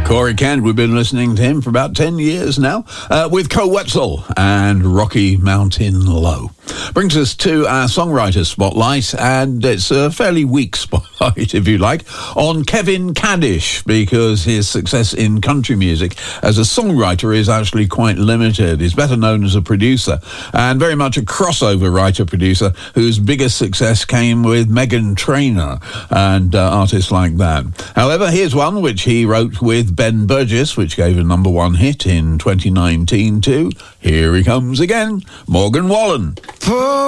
Corey Kent, we've been listening to him for about 10 years now, with Coetzel and Rocky Mountain Low. Brings us to our songwriter spotlight, and it's a fairly weak spotlight, if you like, on Kevin Kaddish, because his success in country music as a songwriter is actually quite limited. He's better known as a producer, and very much a crossover writer-producer whose biggest success came with Meghan Trainor and artists like that. However, here's one which he wrote with Ben Burgess, which gave a #1 hit in 2019 too. Here he comes again, Morgan Wallen.